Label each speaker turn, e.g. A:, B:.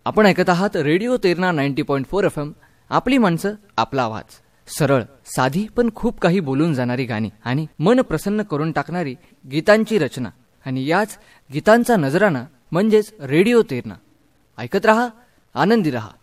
A: आपण ऐकत आहात रेडिओ तेरणा 90.4 FM. आपली माणसं, आपला आवाज. सरळ, साधी पण खूप काही बोलून जाणारी गाणी आणि मन प्रसन्न करून टाकणारी गीतांची रचना आणि याच गीतांचा नजराणा म्हणजेच रेडिओ तेरणा. ऐकत रहा, आनंदी रहा.